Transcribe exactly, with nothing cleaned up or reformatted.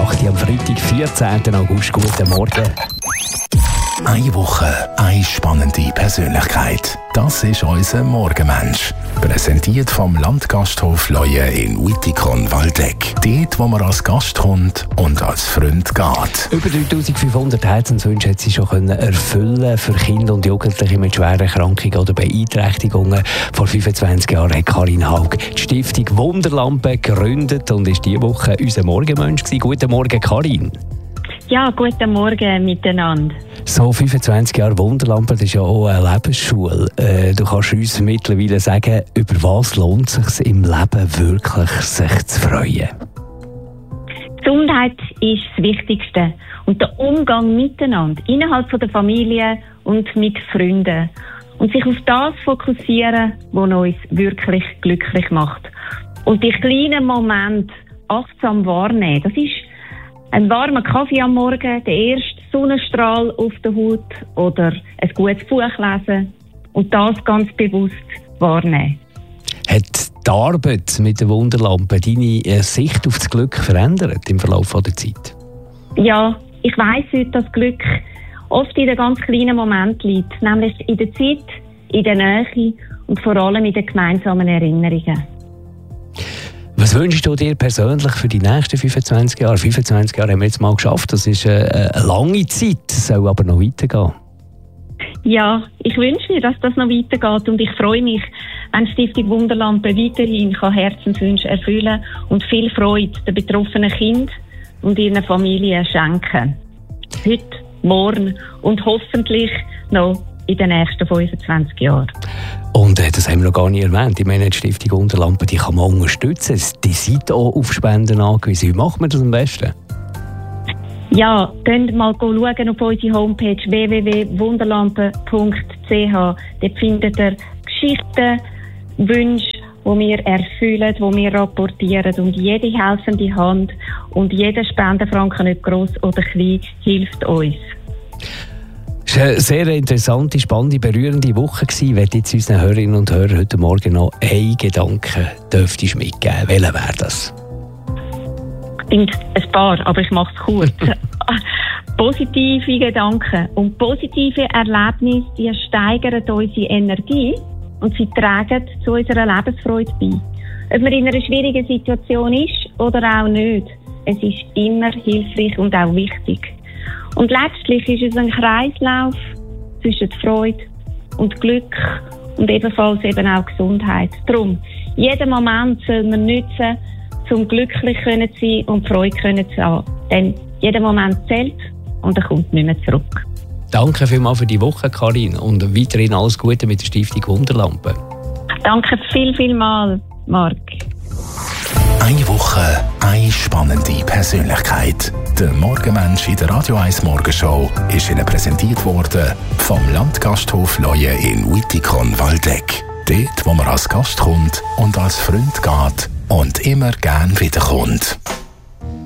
acht Uhr am Freitag, vierzehnten August. Guten Morgen. Eine Woche, eine spannende Persönlichkeit. Das ist unser Morgenmensch. Präsentiert vom Landgasthof Leue in Uitikon-Waldeck. Dort, wo man als Gast kommt und als Freund geht. Über dreitausendfünfhundert Herzenswünsche hat sie schon können erfüllen für Kinder und Jugendliche mit schweren Erkrankungen oder Beeinträchtigungen. Vor fünfundzwanzig Jahren hat Karin Haug die Stiftung Wunderlampe gegründet und ist diese Woche unser Morgenmensch gewesen. Guten Morgen, Karin. Ja, guten Morgen miteinander. So fünfundzwanzig Jahre Wunderlampe, das ist ja auch eine Lebensschule. Äh, du kannst uns mittlerweile sagen, über was lohnt es sich im Leben wirklich, sich zu freuen? Gesundheit ist das Wichtigste. Und der Umgang miteinander, innerhalb von der Familie und mit Freunden. Und sich auf das fokussieren, was uns wirklich glücklich macht. Und die kleinen Momente achtsam wahrnehmen, das ist ein warmer Kaffee am Morgen, der erste Sonnenstrahl auf der Haut oder ein gutes Buch lesen und das ganz bewusst wahrnehmen. Hat die Arbeit mit der Wunderlampe deine Sicht auf das Glück verändert im Verlauf der Zeit? Ja, ich weiss heute, dass Glück oft in den ganz kleinen Momenten liegt, nämlich in der Zeit, in der Nähe und vor allem in den gemeinsamen Erinnerungen. Was wünschst du dir persönlich für die nächsten fünfundzwanzig Jahre? fünfundzwanzig Jahre haben wir jetzt mal geschafft, das ist eine, eine lange Zeit, es soll aber noch weitergehen. Ja, ich wünsche mir, dass das noch weitergeht und ich freue mich, wenn die Stiftung Wunderlampe weiterhin kann Herzenswünsche erfüllen und viel Freude den betroffenen Kindern und ihren Familien schenken. Heute, morgen und hoffentlich noch in den nächsten fünfundzwanzig Jahren. Und äh, das haben wir noch gar nicht erwähnt. Ich meine, die Stiftung Wunderlampe, die kann man unterstützen. Die sind auch auf Spenden angewiesen. Wie macht man das am besten? Ja, könnt mal schauen auf unsere Homepage w w w punkt wunderlampe punkt c h. Dort findet ihr Geschichten, Wünsche, die wir erfüllen, die wir rapportieren. Und jede helfende Hand und jeder Spendenfranken, nicht gross oder klein, hilft uns. Es war eine sehr interessante, spannende, berührende Woche. Ich werde jetzt unseren Hörerinnen und Hörern heute Morgen noch einen Gedanken dürftest mitgeben. Welcher wäre das? Ich finde ein paar, aber ich mache es kurz. Positive Gedanken und positive Erlebnisse, die steigern unsere Energie und sie tragen zu unserer Lebensfreude bei. Ob man in einer schwierigen Situation ist oder auch nicht, es ist immer hilfreich und auch wichtig. Und letztlich ist es ein Kreislauf zwischen Freude und Glück und ebenfalls eben auch Gesundheit. Darum, jeden Moment soll man nutzen, um glücklich zu sein und Freude zu haben. Denn jeder Moment zählt und er kommt nicht mehr zurück. Danke vielmals für die Woche, Karin, und weiterhin alles Gute mit der Stiftung Wunderlampe. Danke viel, viel mal, Marc. Eine Woche, eine spannende Persönlichkeit. Der Morgenmensch in der Radio eins Morgenshow ist Ihnen präsentiert worden vom Landgasthof Leue in Uitikon-Waldeck. Dort, wo man als Gast kommt und als Freund geht und immer gern wiederkommt.